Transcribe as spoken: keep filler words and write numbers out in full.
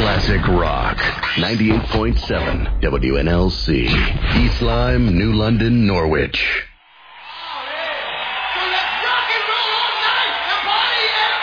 Classic Rock. ninety-eight point seven W N L C. East Lyme, New London, Norwich. So let's rock and roll all night. The party